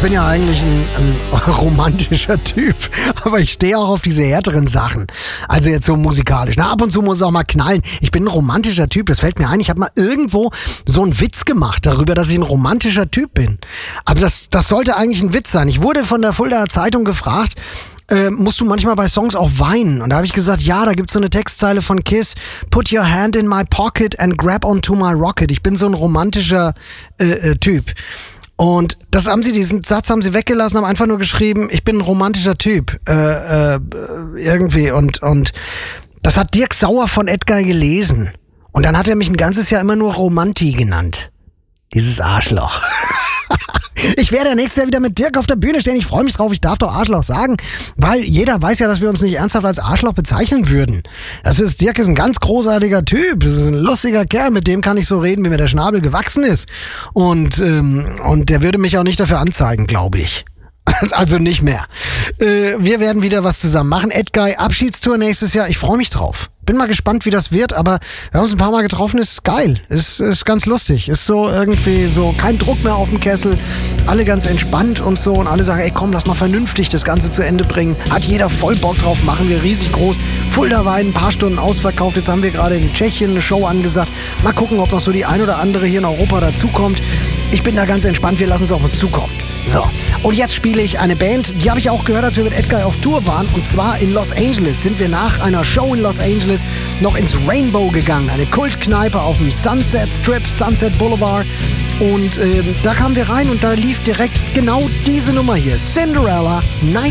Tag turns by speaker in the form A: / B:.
A: Ich bin ja eigentlich ein romantischer Typ, aber ich stehe auch auf diese härteren Sachen. Also jetzt so musikalisch. Na, ab und zu muss es auch mal knallen. Ich bin ein romantischer Typ, das fällt mir ein. Ich habe mal irgendwo so einen Witz gemacht darüber, dass ich ein romantischer Typ bin. Aber das sollte eigentlich ein Witz sein. Ich wurde von der Fuldaer Zeitung gefragt, musst du manchmal bei Songs auch weinen? Und da habe ich gesagt, ja, da gibt's so eine Textzeile von Kiss, put your hand in my pocket and grab onto my rocket. Ich bin so ein romantischer Typ. Und diesen Satz haben sie weggelassen, haben einfach nur geschrieben, ich bin ein romantischer Typ. Irgendwie. Und das hat Dirk Sauer von Edguy gelesen. Und dann hat er mich ein ganzes Jahr immer nur Romanti genannt. Dieses Arschloch. Ich werde nächstes Jahr wieder mit Dirk auf der Bühne stehen. Ich freue mich drauf. Ich darf doch Arschloch sagen, weil jeder weiß ja, dass wir uns nicht ernsthaft als Arschloch bezeichnen würden. Dirk ist ein ganz großartiger Typ. Das ist ein lustiger Kerl. Mit dem kann ich so reden, wie mir der Schnabel gewachsen ist. Und der würde mich auch nicht dafür anzeigen, glaube ich. Also nicht mehr. Wir werden wieder was zusammen machen. Edguy, Abschiedstour nächstes Jahr. Ich freue mich drauf. Bin mal gespannt, wie das wird, aber wir haben uns ein paar Mal getroffen, ist geil. Ist ganz lustig. Ist so irgendwie so kein Druck mehr auf dem Kessel. Alle ganz entspannt und so. Und alle sagen, ey komm, lass mal vernünftig das Ganze zu Ende bringen. Hat jeder voll Bock drauf, machen wir riesig groß. Fulda war in ein paar Stunden ausverkauft. Jetzt haben wir gerade in Tschechien eine Show angesagt. Mal gucken, ob noch so die ein oder andere hier in Europa dazukommt. Ich bin da ganz entspannt, wir lassen es auf uns zukommen. So, und jetzt spiele ich eine Band, die habe ich auch gehört, als wir mit Edguy auf Tour waren. Und zwar in Los Angeles sind wir nach einer Show in Los Angeles noch ins Rainbow gegangen. Eine Kultkneipe auf dem Sunset Strip, Sunset Boulevard. Und da kamen wir rein und da lief direkt genau diese Nummer hier. Cinderella, Night